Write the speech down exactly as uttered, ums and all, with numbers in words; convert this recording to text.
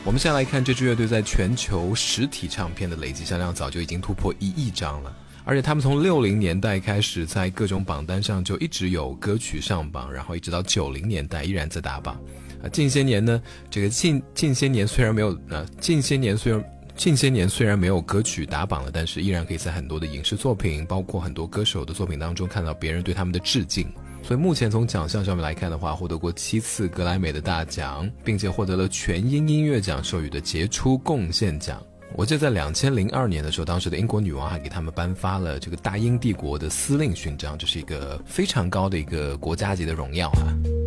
我们先来看这支乐队在全球实体唱片的累计销量早就已经突破一亿张了，而且他们从六零年代开始在各种榜单上就一直有歌曲上榜，然后一直到九零年代依然在打榜。啊，近些年呢，这个近近些年虽然没有呃近些年虽然近些年虽然没有歌曲打榜了，但是依然可以在很多的影视作品，包括很多歌手的作品当中看到别人对他们的致敬。所以目前从奖项上面来看的话，获得过七次格莱美的大奖，并且获得了全英音乐奖授予的杰出贡献奖。我记得在两千零二年的时候，当时的英国女王还给他们颁发了这个大英帝国的司令勋章，这是一个非常高的一个国家级的荣耀啊。